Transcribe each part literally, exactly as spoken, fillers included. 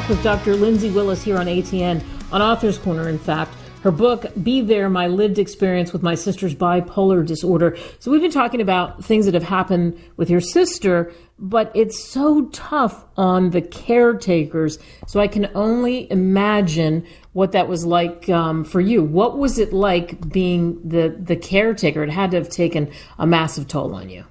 talk with Doctor Lindsay Willis here on A T N, on Author's Corner, in fact. Her book, Be There, My Lived Experience with My Sister's Bipolar Disorder. So we've been talking about things that have happened with your sister, but it's so tough on the caretakers. So I can only imagine what that was like um, for you. What was it like being the, the caretaker? It had to have taken a massive toll on you.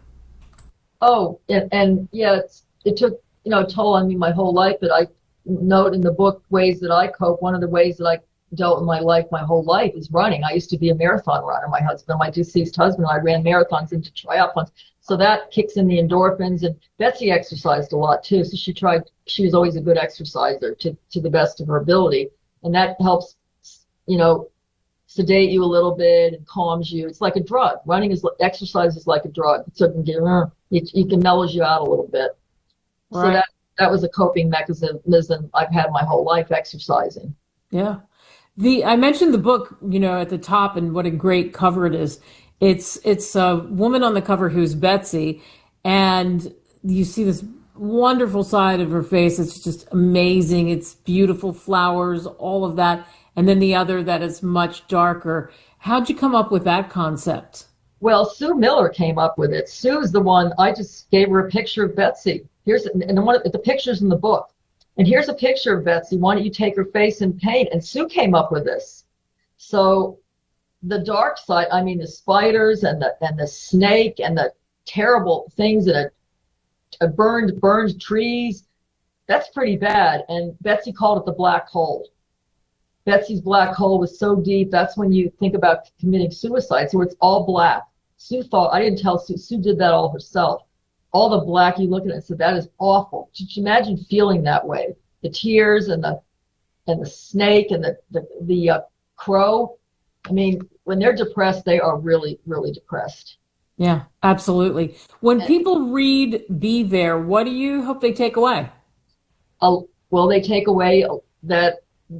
Oh, and, and yeah, it's, it took, you know, a toll on me my whole life, but I note in the book ways that I cope. One of the ways that I dealt with my life my whole life is running. I used to be a marathon runner. My husband, my deceased husband, I ran marathons into triathlons. So that kicks in the endorphins. And Betsy exercised a lot too. So she tried, she was always a good exerciser to, to the best of her ability. And that helps, you know, sedate you a little bit and calms you. It's like a drug. Running is, exercise is like a drug. So it can get, uh, it, it can mellow you out a little bit. Right. So that, that was a coping mechanism I've had my whole life, exercising. Yeah. The I mentioned the book, you know, at the top, and what a great cover it is. It's it's a woman on the cover who's Betsy, and you see this wonderful side of her face. It's just amazing. It's beautiful flowers, all of that, and then the other that is much darker. How'd you come up with that concept? Well, Sue Miller came up with it. Sue's the one. I just gave her a picture of Betsy. Here's and one of the pictures in the book. And here's a picture of Betsy. Why don't you take her face and paint? And Sue came up with this. So the dark side, I mean, the spiders and the and the snake and the terrible things that are, are burned, burned trees, that's pretty bad. And Betsy called it the black hole. Betsy's black hole was so deep, that's when you think about committing suicide. So it's all black. Sue thought, I didn't tell Sue, Sue did that all herself. All the black, you look at it and say, that is awful. Could you imagine feeling that way? The tears and the and the snake and the, the, the uh, crow. I mean, when they're depressed, they are really, really depressed. Yeah, absolutely. When and, people read Be There, what do you hope they take away? Uh, well, they take away that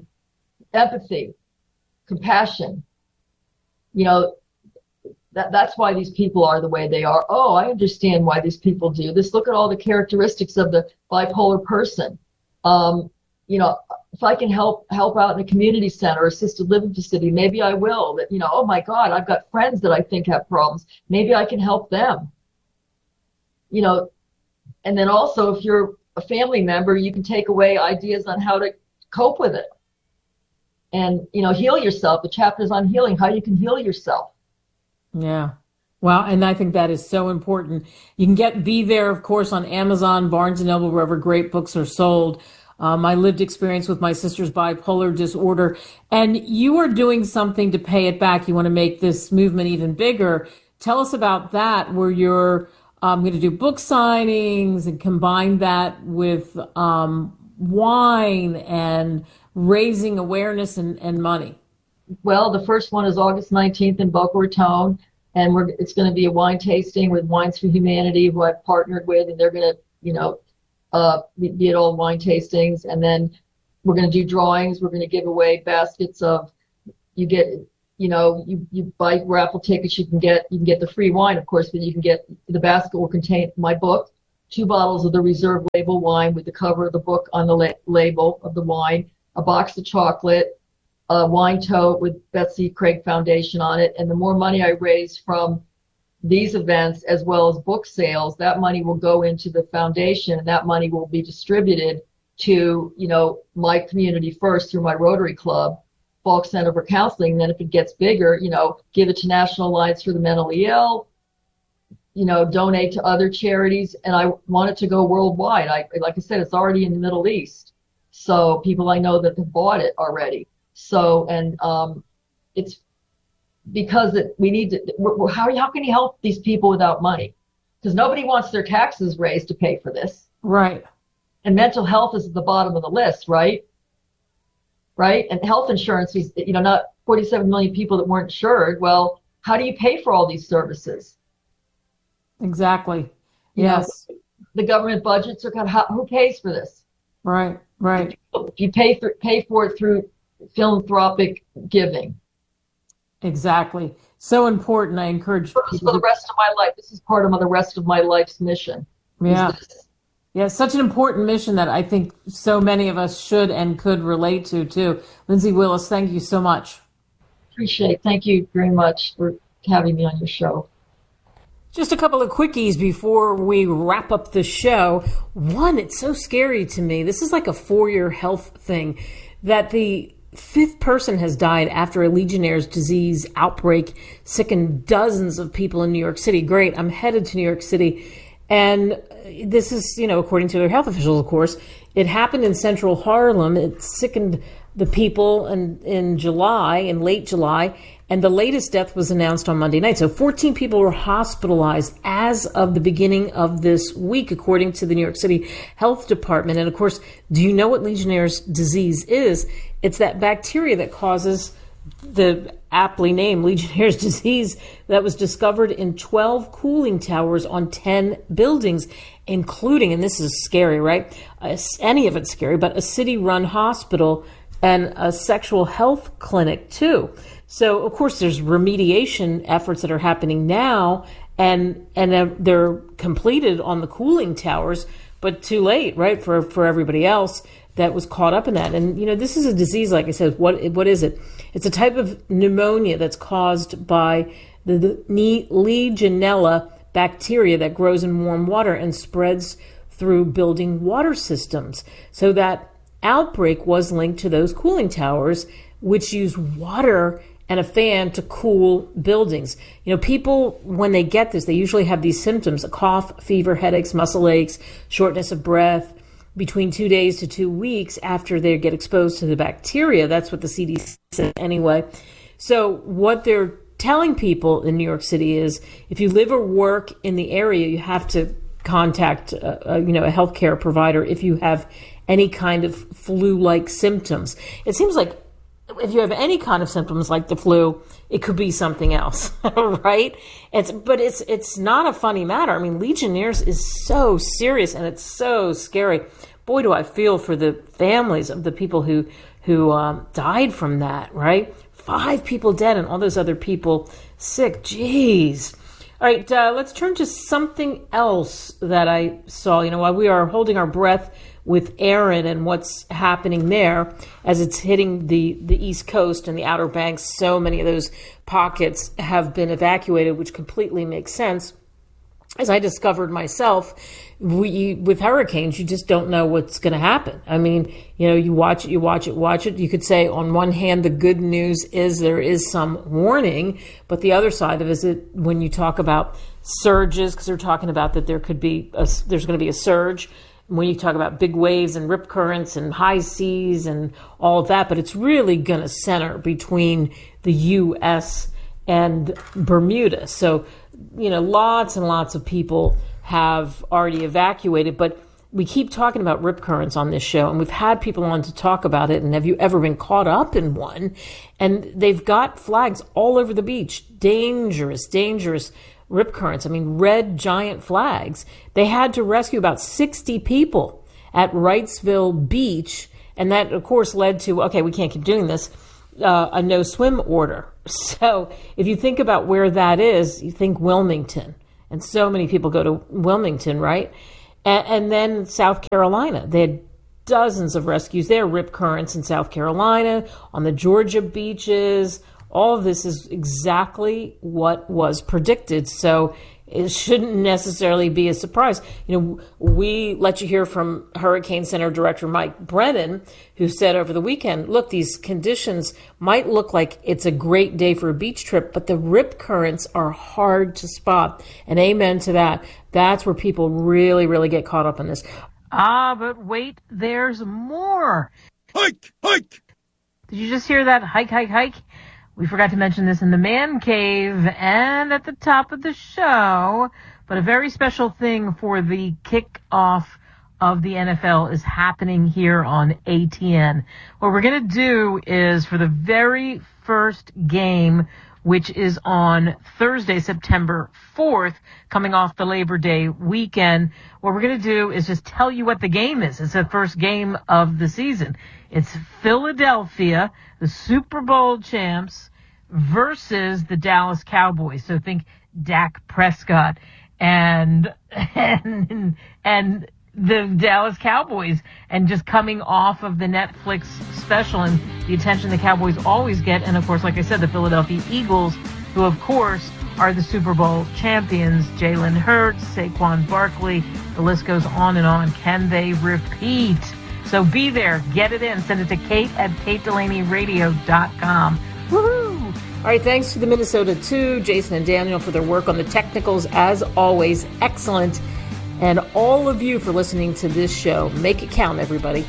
empathy, compassion. You know, That, that's why these people are the way they are. Oh, I understand why these people do this. Look at all the characteristics of the bipolar person. Um, you know, if I can help help out in a community center or assisted living facility, maybe I will. That, you know, oh my God, I've got friends that I think have problems. Maybe I can help them. You know, and then also if you're a family member, you can take away ideas on how to cope with it. And, you know, heal yourself. The chapter's on healing, how you can heal yourself. Yeah. Well, and I think that is so important. You can get Be There, of course, on Amazon, Barnes and Noble, wherever great books are sold. Uh, my lived experience with my sister's bipolar disorder. And you are doing something to pay it back. You want to make this movement even bigger. Tell us about that, where you're um, going to do book signings and combine that with um, wine and raising awareness and, and money. Well, the first one is August nineteenth in Boca Raton, and we're, it's going to be a wine tasting with Wines for Humanity, who I've partnered with, and they're going to, you know, uh, be, be at all wine tastings. And then we're going to do drawings. We're going to give away baskets of, you get, you know, you, you buy raffle tickets, you can get, you can get the free wine, of course, but you can get, the basket will contain my book, two bottles of the reserve label wine with the cover of the book on the la- label of the wine, a box of chocolate, a wine tote with Betsy Craig Foundation on it. And the more money I raise from these events, as well as book sales, that money will go into the foundation, and that money will be distributed to, you know, my community first through my Rotary Club, Falk Center for Counseling. And then if it gets bigger, you know, give it to National Alliance for the Mentally Ill, you know, donate to other charities. And I want it to go worldwide. I, like I said, it's already in the Middle East. So people I know that have bought it already. So, and um, it's because it, we need to, we're, we're, how, how can you help these people without money? Because nobody wants their taxes raised to pay for this. Right. And mental health is at the bottom of the list, right? Right? And health insurance is, you know, not forty-seven million people that weren't insured. Well, how do you pay for all these services? Exactly. You yes. know, the government budgets are kind of, how, who pays for this? Right, right. You pay for, pay for it through philanthropic giving. Exactly. So important. I encourage people for the rest of my life. This is part of the rest of my life's mission. Yeah. Yeah, such an important mission that I think so many of us should and could relate to, too. Lindsay Willis, thank you so much. Appreciate it. Thank you very much for having me on your show. Just a couple of quickies before we wrap up the show. One, it's so scary to me. This is like a four-year health thing, that the fifth person has died after a Legionnaire's disease outbreak sickened dozens of people in New York City. Great, I'm headed to New York City. And this is, you know, according to their health officials, of course. It happened in central Harlem. It sickened the people in, in July, in late July. And the latest death was announced on Monday night. So fourteen people were hospitalized as of the beginning of this week, according to the New York City Health Department. And of course, do you know what Legionnaire's disease is? It's that bacteria that causes the aptly named Legionnaire's disease that was discovered in twelve cooling towers on ten buildings, including, and this is scary, right? Uh, any of it's scary, but a city-run hospital and a sexual health clinic, too. So, of course, there's remediation efforts that are happening now, and and they're completed on the cooling towers, but too late, right, for, for everybody else that was caught up in that. And, you know, this is a disease, like I said, what what is it? It's a type of pneumonia that's caused by the, the Legionella bacteria that grows in warm water and spreads through building water systems. So that outbreak was linked to those cooling towers, which use water and a fan to cool buildings. You know, people, when they get this, they usually have these symptoms: a cough, fever, headaches, muscle aches, shortness of breath, between two days to two weeks after they get exposed to the bacteria. That's what the C D C said anyway. So what they're telling people in New York City is, if you live or work in the area, you have to contact a, a, you know, a healthcare provider if you have any kind of flu-like symptoms. It seems like if you have any kind of symptoms like the flu, it could be something else, right? It's but it's it's not a funny matter. I mean, Legionnaires is so serious and it's so scary. Boy, do I feel for the families of the people who who um, died from that, right? Five people dead and all those other people sick. Jeez. All right, uh, let's turn to something else that I saw. You know, while we are holding our breath with Erin and what's happening there as it's hitting the, the East Coast and the Outer Banks, so many of those pockets have been evacuated, which completely makes sense. As I discovered myself, we, with hurricanes, you just don't know what's going to happen. I mean, you know, you watch it, you watch it, watch it. You could say, on one hand, the good news is there is some warning, but the other side of it is that when you talk about surges, because they're talking about that there could be, a, there's going to be a surge, when you talk about big waves and rip currents and high seas and all of that, but it's really going to center between the U S and Bermuda. So, you know, lots and lots of people have already evacuated, but we keep talking about rip currents on this show, and we've had people on to talk about it. And have you ever been caught up in one? And they've got flags all over the beach. Dangerous, dangerous rip currents. I mean, red giant flags. They had to rescue about sixty people at Wrightsville Beach. And that, of course, led to, okay, we can't keep doing this, uh, a no swim order. So if you think about where that is, you think Wilmington. And so many people go to Wilmington, right? And, and then South Carolina. They had dozens of rescues there, rip currents in South Carolina, on the Georgia beaches. All of this is exactly what was predicted. So it shouldn't necessarily be a surprise. You know, we let you hear from Hurricane Center Director Mike Brennan, who said over the weekend, look, these conditions might look like it's a great day for a beach trip, but the rip currents are hard to spot. And amen to that. That's where people really, really get caught up in this. Ah, but wait, there's more. Hike, hike. Did you just hear that? Hike, hike, hike. We forgot to mention this in the man cave and at the top of the show, but a very special thing for the kickoff of the N F L is happening here on A T N. What we're going to do is, for the very first game, which is on Thursday, September fourth, coming off the Labor Day weekend, what we're going to do is just tell you what the game is. It's the first game of the season. It's Philadelphia, the Super Bowl champs, versus the Dallas Cowboys. So think Dak Prescott. And, and, and the Dallas Cowboys and just coming off of the Netflix special and the attention the Cowboys always get. And, of course, like I said, the Philadelphia Eagles, who, of course, are the Super Bowl champions. Jalen Hurts, Saquon Barkley, the list goes on and on. Can they repeat? So be there. Get it in. Send it to Kate at kate delaney radio dot com. Woohoo! All right, thanks to the Minnesota two, Jason and Daniel, for their work on the technicals. As always, excellent. And all of you for listening to this show. Make it count, everybody.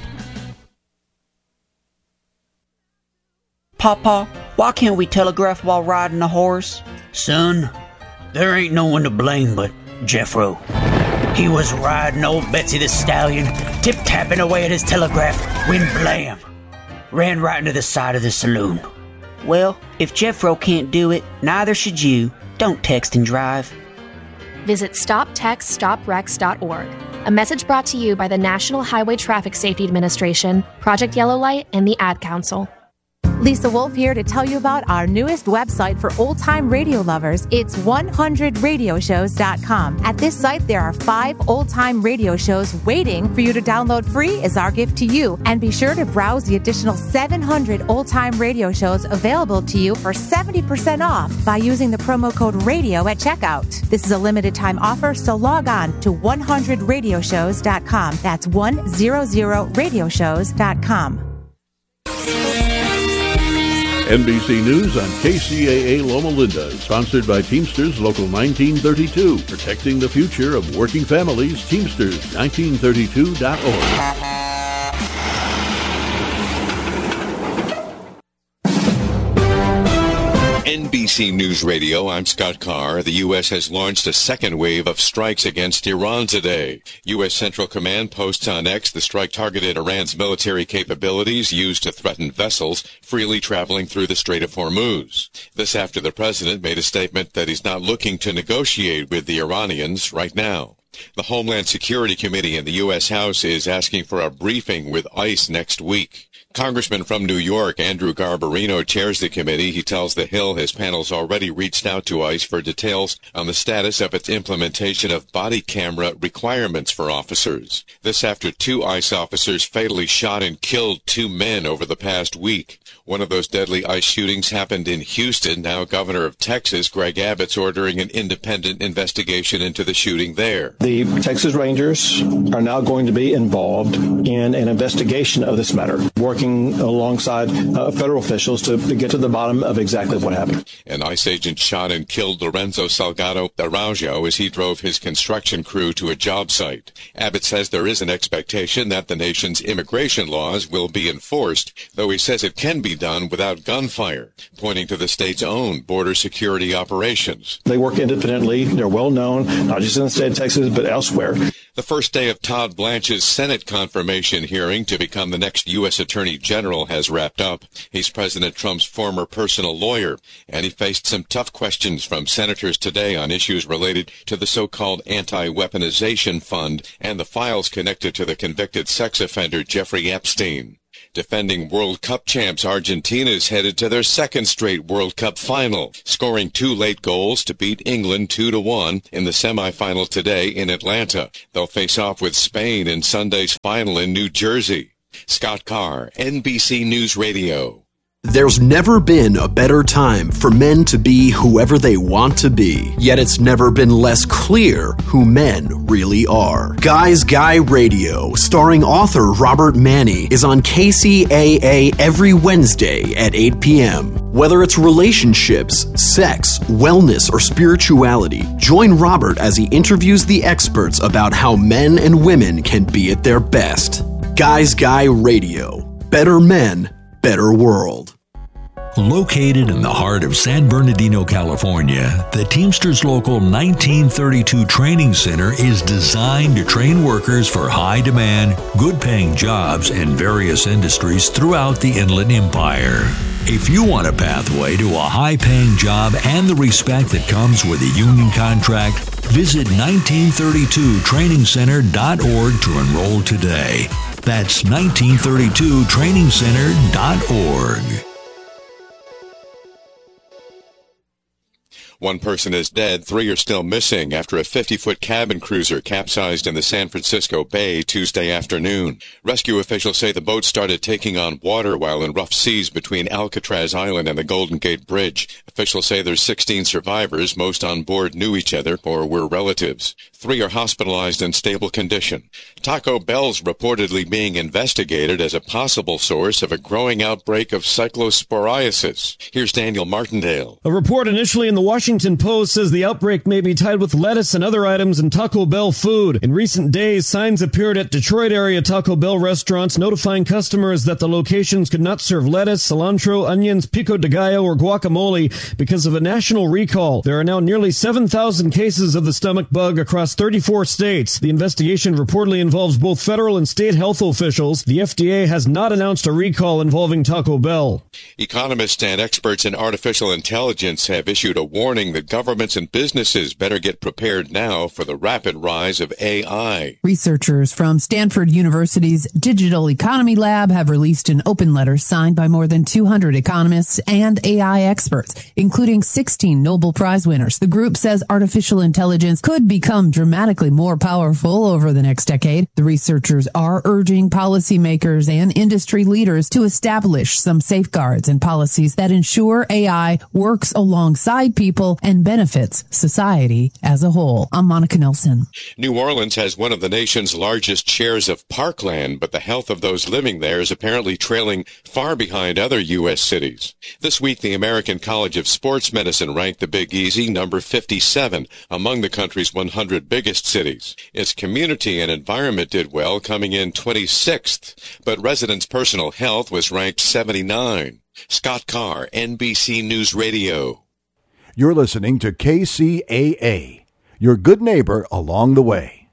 Papa, why can't we telegraph while riding a horse? Son, there ain't no one to blame but Jeffro. He was riding old Betsy the Stallion, tip-tapping away at his telegraph, when blam! Ran right into the side of the saloon. Well, if Jeffro can't do it, neither should you. Don't text and drive. Visit stop text stop wrecks dot org. A message brought to you by the National Highway Traffic Safety Administration, Project Yellow Light, and the Ad Council. Lisa Wolf here to tell you about our newest website for old-time radio lovers. It's one hundred radio shows dot com. At this site, there are five old-time radio shows waiting for you to download free as our gift to you. And be sure to browse the additional seven hundred old-time radio shows available to you for seventy percent off by using the promo code RADIO at checkout. This is a limited-time offer, so log on to one hundred radio shows dot com. That's one hundred radio shows dot com. N B C News on K C A A Loma Linda, sponsored by Teamsters Local nineteen thirty-two, protecting the future of working families. Teamsters nineteen thirty-two dot org. N B C News Radio, I'm Scott Carr. The U S has launched a second wave of strikes against Iran today. U S Central Command posts on X the strike targeted Iran's military capabilities used to threaten vessels freely traveling through the Strait of Hormuz. This after the president made a statement that he's not looking to negotiate with the Iranians right now. The Homeland Security Committee in the U S House is asking for a briefing with ICE next week. Congressman from New York, Andrew Garbarino, chairs the committee. He tells The Hill his panel's already reached out to ICE for details on the status of its implementation of body camera requirements for officers. This after two ICE officers fatally shot and killed two men over the past week. One of those deadly ICE shootings happened in Houston. Now Governor of Texas, Greg Abbott's ordering an independent investigation into the shooting there. The Texas Rangers are now going to be involved in an investigation of this matter, working alongside uh, federal officials to, to get to the bottom of exactly what happened. An ICE agent shot and killed Lorenzo Salgado Araujo as he drove his construction crew to a job site. Abbott says there is an expectation that the nation's immigration laws will be enforced, though he says it can be done without gunfire, pointing to the state's own border security operations. They work independently. They're well known, not just in the state of Texas, but elsewhere. The first day of Todd Blanche's Senate confirmation hearing to become the next U S Attorney General has wrapped up. He's President Trump's former personal lawyer, and he faced some tough questions from senators today on issues related to the so-called anti-weaponization fund and the files connected to the convicted sex offender Jeffrey Epstein. Defending World Cup champs Argentina is headed to their second straight World Cup final, scoring two late goals to beat England two to one in the semifinal today in Atlanta. They'll face off with Spain in Sunday's final in New Jersey. Scott Carr, N B C News Radio. There's never been a better time for men to be whoever they want to be, yet it's never been less clear who men really are. Guys Guy Radio, starring author Robert Manni, is on K C A A every Wednesday at eight p.m. Whether it's relationships, sex, wellness, or spirituality, join Robert as he interviews the experts about how men and women can be at their best. Guys Guy Radio. Better men, better world. Located in the heart of San Bernardino, California, the Teamsters Local nineteen thirty-two Training Center is designed to train workers for high-demand, good-paying jobs in various industries throughout the Inland Empire. If you want a pathway to a high-paying job and the respect that comes with a union contract, visit nineteen thirty-two training center dot org to enroll today. That's nineteen thirty-two training center dot org. One person is dead, three are still missing after a fifty-foot cabin cruiser capsized in the San Francisco Bay Tuesday afternoon. Rescue officials say the boat started taking on water while in rough seas between Alcatraz Island and the Golden Gate Bridge. Officials say there's sixteen survivors. Most on board knew each other or were relatives. Three are hospitalized in stable condition. Taco Bell's reportedly being investigated as a possible source of a growing outbreak of cyclosporiasis. Here's Daniel Martindale. A report initially in the Washington Post says the outbreak may be tied with lettuce and other items in Taco Bell food. In recent days, signs appeared at Detroit area Taco Bell restaurants notifying customers that the locations could not serve lettuce, cilantro, onions, pico de gallo, or guacamole because of a national recall. There are now nearly seven thousand cases of the stomach bug across thirty-four states. The investigation reportedly involves both federal and state health officials. The F D A has not announced a recall involving Taco Bell. Economists and experts in artificial intelligence have issued a warning that governments and businesses better get prepared now for the rapid rise of A I. Researchers from Stanford University's Digital Economy Lab have released an open letter signed by more than two hundred economists and A I experts, including sixteen Nobel Prize winners. The group says artificial intelligence could become dramatically more powerful over the next decade. The researchers are urging policymakers and industry leaders to establish some safeguards and policies that ensure A I works alongside people and benefits society as a whole. I'm Monica Nelson. New Orleans has one of the nation's largest shares of parkland, but the health of those living there is apparently trailing far behind other U S cities. This week, the American College of Sports Medicine ranked the Big Easy number fifty-seven among the country's one hundred biggest cities. Its community and environment did well, coming in twenty-sixth, but residents' personal health was ranked seventy-nine. Scott Carr, N B C News Radio. You're listening to K C A A, your good neighbor along the way.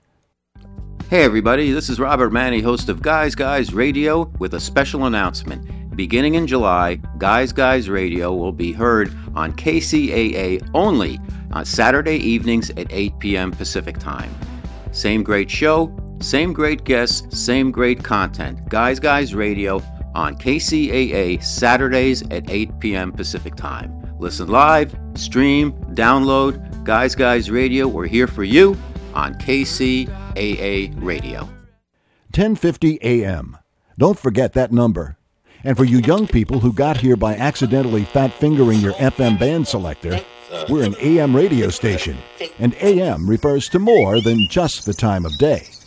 Hey everybody, this is Robert Manny, host of Guys Guys Radio, with a special announcement. Beginning in July, Guys Guys Radio will be heard on K C A A only on Saturday evenings at eight p.m. Pacific Time. Same great show, same great guests, same great content. Guys Guys Radio on K C A A Saturdays at eight p.m. Pacific Time. Listen live, stream, download Guys Guys Radio. We're here for you on K C A A Radio. ten fifty a.m. Don't forget that number. And for you young people who got here by accidentally fat-fingering your F M band selector, we're an A M radio station, and A M refers to more than just the time of day.